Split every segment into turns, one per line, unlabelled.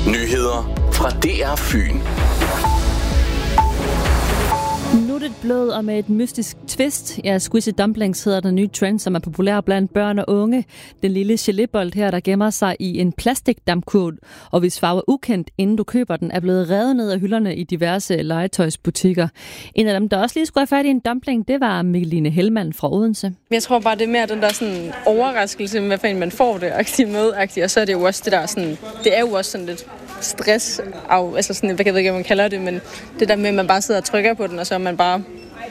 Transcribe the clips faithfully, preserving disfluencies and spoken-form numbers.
Nyheder fra D R Fyn.
Nuttet blød og med et mystisk twist. Ja, Squishy Dumplings hedder den nye trend, som er populær blandt børn og unge. Den lille gelébold her, der gemmer sig i en plastikdampkurv, og hvis farve er ukendt, inden du køber den, er blevet revet ned af hylderne i diverse legetøjsbutikker. En af dem, der også lige skulle have fat i en dumpling, det var Mikkeline Hellmann fra Odense.
Jeg tror bare, det er mere den der sådan overraskelse, med hvad man får det aktivt med, aktivt. Og så er det jo også det der sådan, det er jo også sådan lidt stress af, altså sådan, hvad jeg ved ikke, hvad man kalder det, men det der med, at man bare sidder og trykker på den, og så er man bare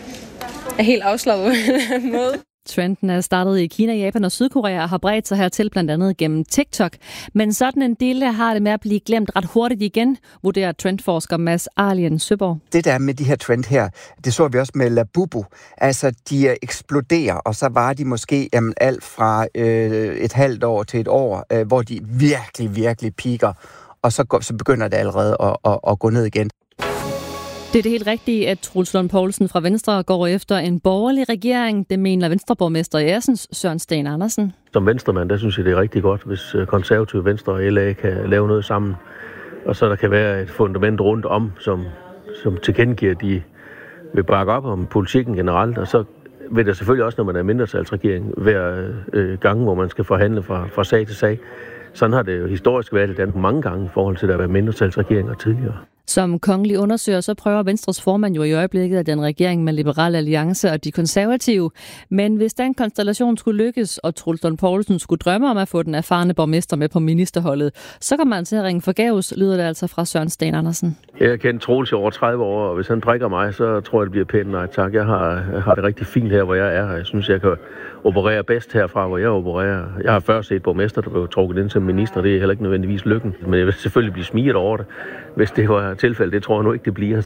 er helt afslappet på en måde.
Trenden er startet i Kina, Japan og Sydkorea og har bredt sig hertil blandt andet gennem TikTok. Men sådan en del har det med at blive glemt ret hurtigt igen, vurderer trendforsker Mads Arlien Søborg.
Det der med de her trend her, det så vi også med Labubu. Altså, de eksploderer, og så var de måske jamen, alt fra øh, et halvt år til et år, øh, hvor de virkelig, virkelig piker. Og så, går, så begynder det allerede at, at, at gå ned igen.
Det er det helt rigtige, at Troels Lund Poulsen fra Venstre går efter en borgerlig regering. Det mener Venstreborgmester i Assens, Søren Steen Andersen.
Som venstremand, der synes jeg, det er rigtig godt, hvis konservative Venstre og L A kan lave noget sammen. Og så der kan være et fundament rundt om, som, som tilkendegiver, at de vil bakke op om politikken generelt. Og så vil der selvfølgelig også, når man er mindretalsregering, være øh, gange, hvor man skal forhandle fra, fra sag til sag. Sådan har det jo historisk været i Danmark mange gange i forhold til at være mindretalsregeringer tidligere.
Som kongelig undersøger, så prøver Venstres formand jo i øjeblikket, at den regering med Liberal Alliance og de konservative. Men hvis den konstellation skulle lykkes, og Troels Lund Poulsen skulle drømme om at få den erfarne borgmester med på ministerholdet, så kommer man til at ringe forgæves, lyder det altså fra Søren Steen Andersen.
Jeg har kendt Troels i over tredive år, og hvis han drikker mig, så tror jeg, det bliver pænt. Nej tak, jeg har, jeg har det rigtig fint her, hvor jeg er. Jeg synes, jeg kan operere bedst herfra, hvor jeg opererer. Jeg har først set borgmester, der blev trukket ind som minister. Det er heller ikke nødvendigvis lykken, men jeg vil selvfølgelig blive smiget over det, hvis det var tilfælde. Det tror jeg nu ikke, det bliver.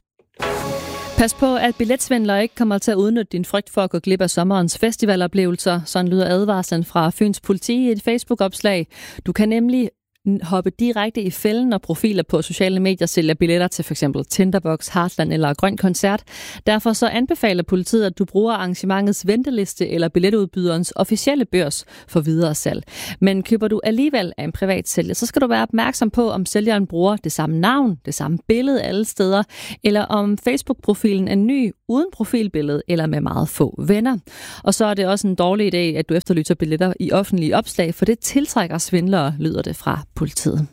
Pas på, at billetsvindlere ikke kommer til at udnytte din frygt for at gå glip af sommerens festivaloplevelser. Sådan lyder advarslen fra Fyns politi i et Facebook-opslag. Du kan nemlig hoppe direkte i fælden, når profiler på sociale medier sælger billetter til f.eks. Tinderbox, Heartland eller Grøn Koncert. Derfor så anbefaler politiet, at du bruger arrangementets venteliste eller billetudbyderens officielle børs for videre salg. Men køber du alligevel af en privat sælger, så skal du være opmærksom på, om sælgeren bruger det samme navn, det samme billede alle steder, eller om Facebook-profilen er ny, uden profilbillede eller med meget få venner. Og så er det også en dårlig idé, at du efterlyser billetter i offentlige opslag, for det tiltrækker svindlere, lyder det fra politiet.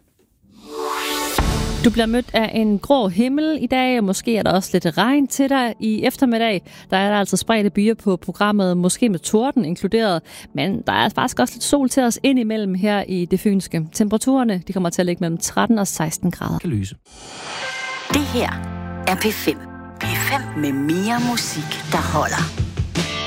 Du bliver mødt af en grå himmel i dag, og måske er der også lidt regn til dig i eftermiddag. Der er der altså spredte byer på programmet, måske med torden inkluderet, men der er faktisk også lidt sol til os ind imellem her i det fynske. Temperaturerne de kommer til at ligge mellem tretten og seksten grader.
Lyse. Det her er P fem. P fem med mere musik, der holder.